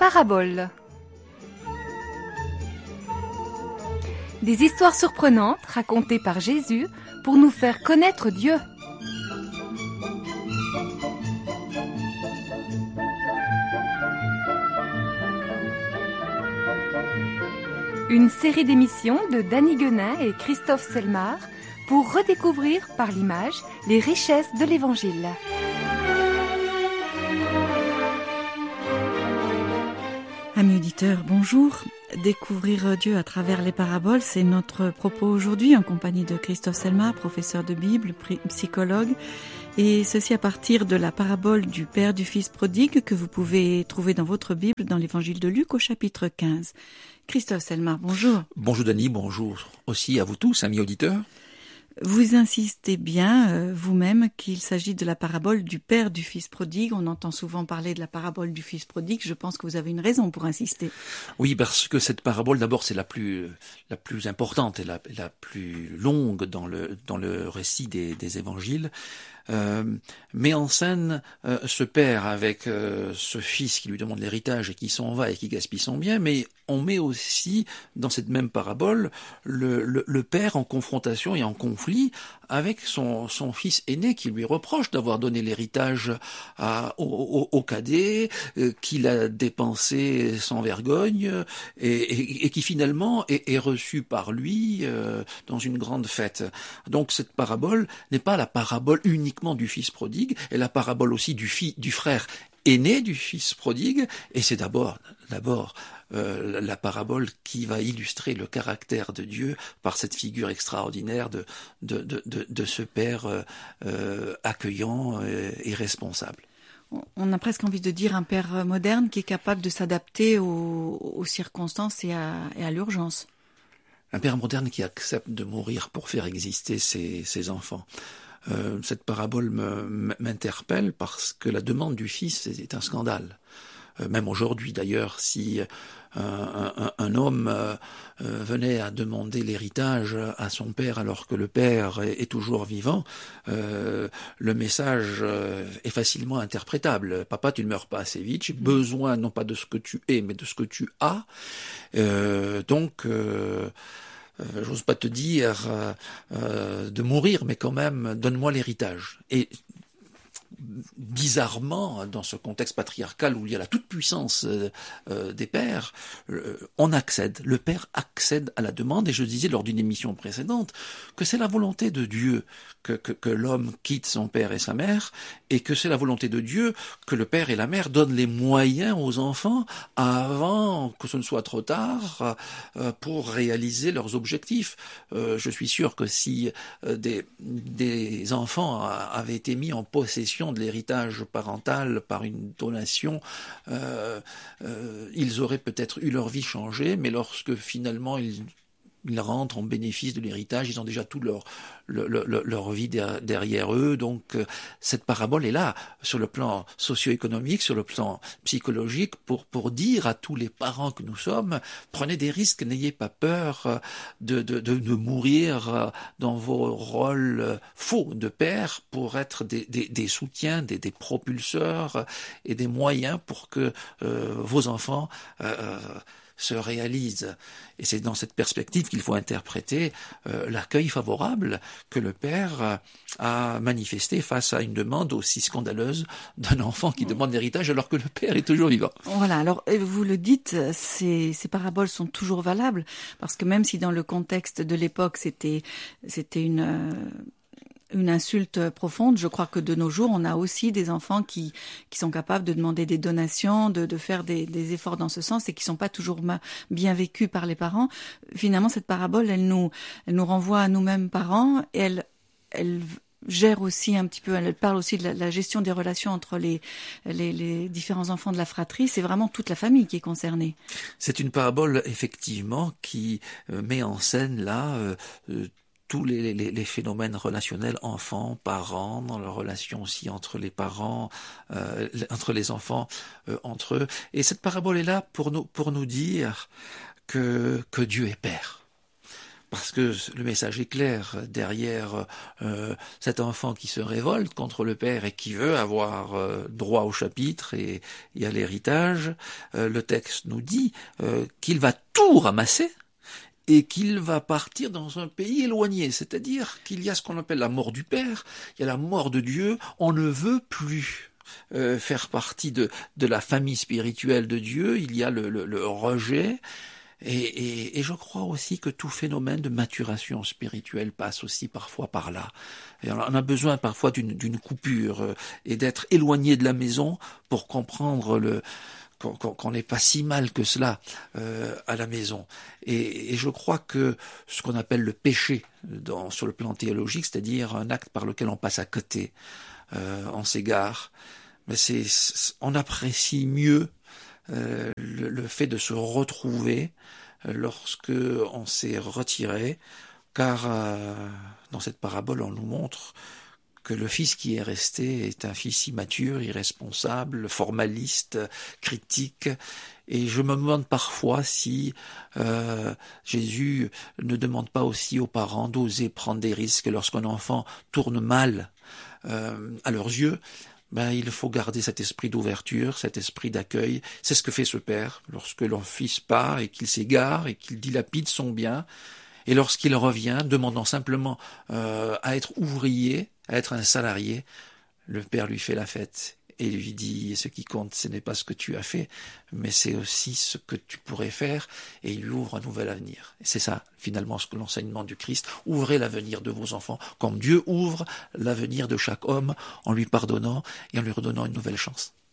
Paraboles. Des histoires surprenantes racontées par Jésus pour nous faire connaître Dieu. Une série d'émissions de Danny Guenin et Christophe Selmar pour redécouvrir par l'image les richesses de l'Évangile. Amis auditeurs, bonjour. Découvrir Dieu à travers les paraboles, c'est notre propos aujourd'hui en compagnie de Christophe Selmar, professeur de Bible, psychologue, et ceci à partir de la parabole du Père du Fils prodigue que vous pouvez trouver dans votre Bible dans l'Évangile de Luc au chapitre 15. Christophe Selmar, bonjour. Bonjour Dany, bonjour aussi à vous tous, amis auditeurs. Vous insistez bien, vous-même, qu'il s'agit de la parabole du Père du Fils prodigue. On entend souvent parler de la parabole du Fils prodigue. Je pense que vous avez une raison pour insister. Oui, parce que cette parabole, d'abord, c'est la plus importante et la plus longue dans le récit des évangiles. Met en scène ce père avec ce fils qui lui demande l'héritage et qui s'en va et qui gaspille son bien, mais on met aussi dans cette même parabole le père en confrontation et en conflit avec son fils aîné qui lui reproche d'avoir donné l'héritage au cadet, qu'il a dépensé sans vergogne et qui finalement est reçu par lui dans une grande fête. Donc cette parabole n'est pas la parabole uniquement du fils prodigue, et la parabole aussi du frère aîné du fils prodigue, et c'est d'abord la parabole qui va illustrer le caractère de Dieu par cette figure extraordinaire de ce père accueillant et responsable. On a presque envie de dire un père moderne qui est capable de s'adapter aux circonstances et à l'urgence. Un père moderne qui accepte de mourir pour faire exister ses enfants. Cette parabole m'interpelle parce que la demande du fils est un scandale. Même aujourd'hui d'ailleurs, si un homme venait à demander l'héritage à son père alors que le père est toujours vivant, le message est facilement interprétable. Papa, tu ne meurs pas assez vite, j'ai besoin non pas de ce que tu es, mais de ce que tu as. J'ose pas te dire de mourir, mais quand même, donne-moi l'héritage. Et bizarrement, dans ce contexte patriarcal où il y a la toute-puissance des pères, on accède, le père accède à la demande, et je disais lors d'une émission précédente que c'est la volonté de Dieu que l'homme quitte son père et sa mère, et que c'est la volonté de Dieu que le père et la mère donnent les moyens aux enfants avant que ce ne soit trop tard pour réaliser leurs objectifs. Je suis sûr que si des enfants avaient été mis en possession de l'héritage parental par une donation, ils auraient peut-être eu leur vie changée, mais lorsque finalement ils rentrent en bénéfice de l'héritage, ils ont déjà tout leur vie derrière eux. Donc cette parabole est là, sur le plan socio-économique, sur le plan psychologique, pour dire à tous les parents que nous sommes, prenez des risques, n'ayez pas peur de mourir dans vos rôles faux de père pour être des soutiens, des propulseurs et des moyens pour que vos enfants se réalise. Et c'est dans cette perspective qu'il faut interpréter l'accueil favorable que le père a manifesté face à une demande aussi scandaleuse d'un enfant qui demande l'héritage alors que le père est toujours vivant. Voilà, alors vous le dites, ces paraboles sont toujours valables, parce que même si dans le contexte de l'époque c'était une insulte profonde, je crois que de nos jours, on a aussi des enfants qui sont capables de demander des donations, de faire des efforts dans ce sens, et qui sont pas toujours bien vécus par les parents. Finalement, cette parabole, elle nous renvoie à nous-mêmes parents, et elle gère aussi un petit peu, elle parle aussi de la gestion des relations entre les différents enfants de la fratrie. C'est vraiment toute la famille qui est concernée. C'est une parabole, effectivement, qui met en scène là tous les phénomènes relationnels enfants, parents, dans la relation aussi entre les parents, entre les enfants, entre eux. Et cette parabole est là pour nous dire que Dieu est Père. parce que le message est clair. Derrière cet enfant qui se révolte contre le père et qui veut avoir droit au chapitre et à l'héritage, le texte nous dit qu'il va tout ramasser et qu'il va partir dans un pays éloigné. C'est-à-dire qu'il y a ce qu'on appelle la mort du père, il y a la mort de Dieu, on ne veut plus faire partie de la famille spirituelle de Dieu, il y a le rejet. Et je crois aussi que tout phénomène de maturation spirituelle passe aussi parfois par là. Et on a besoin parfois d'une coupure et d'être éloigné de la maison pour comprendre qu'on n'est pas si mal que cela à la maison. Et je crois que ce qu'on appelle le péché sur le plan théologique, c'est-à-dire un acte par lequel on passe à côté, on s'égare, mais on apprécie mieux le fait de se retrouver lorsque on s'est retiré, car dans cette parabole on nous montre que le fils qui est resté est un fils immature, irresponsable, formaliste, critique, et je me demande parfois si Jésus ne demande pas aussi aux parents d'oser prendre des risques lorsqu'un enfant tourne mal à leurs yeux. Il faut garder cet esprit d'ouverture, cet esprit d'accueil. C'est ce que fait ce père lorsque leur fils part et qu'il s'égare et qu'il dilapide son bien. Et lorsqu'il revient, demandant simplement à être ouvrier, à être un salarié, le père lui fait la fête et lui dit « Ce qui compte, ce n'est pas ce que tu as fait, mais c'est aussi ce que tu pourrais faire. » Et il lui ouvre un nouvel avenir. Et c'est ça, finalement, ce que l'enseignement du Christ. Ouvrez l'avenir de vos enfants, comme Dieu ouvre l'avenir de chaque homme en lui pardonnant et en lui redonnant une nouvelle chance.